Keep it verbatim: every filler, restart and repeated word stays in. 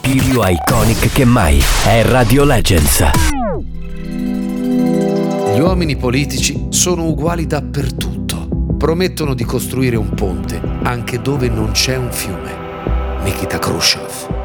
Più iconic che mai è Radio Legends. Gli uomini politici sono uguali dappertutto. Promettono di costruire un ponte anche dove non c'è un fiume. Nikita Khrushchev.